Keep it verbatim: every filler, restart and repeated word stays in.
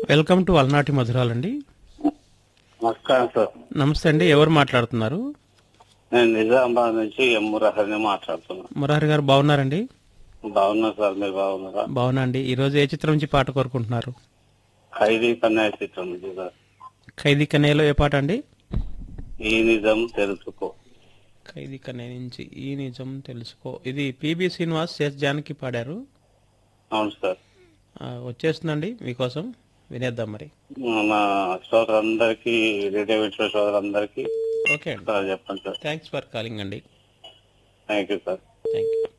Welcome to అలనాటి మధురాలండి. నమస్కారం sir. నమస్తే అండి, ఎవరు మాట్లాడుతున్నారు? నేను నిజామాబాద్ నుంచి ఎం మురహరిని మాట్లాడుతున్నాను. మురారి గారు బాగున్నారండి? బాగున్నా సార్, మీరు బాగున్నారా? బాగున్నా అండి. ఈ రోజు ఏ చిత్రం నుంచి పాట కోరుకుంటున్నారు? ఖైదీ కన్నయ్య చిత్రం నుంచి సార్. ఖైదీ కన్నయ్యలో ఏ పాట అండి? ఈ నిజం తెలుసుకో. ఖైదీ కన్నయ్య నుంచి ఈ నిజం తెలుసుకో. ఇది పిబి శ్రీనివాస్, ఎస్ జానకి పాడారు. అవును సార్. ఆ, వచ్చేస్తుందండి మీకోసం, వినేద్దాం మరి. మన శ్రోతలందరికీ, రేడియో వింటున్న శ్రోతలందరికీ ఓకే అండి, సార్ చెప్పండి సార్. థ్యాంక్స్ ఫర్ కాలింగ్ అండి. Thank you sir. Thank you.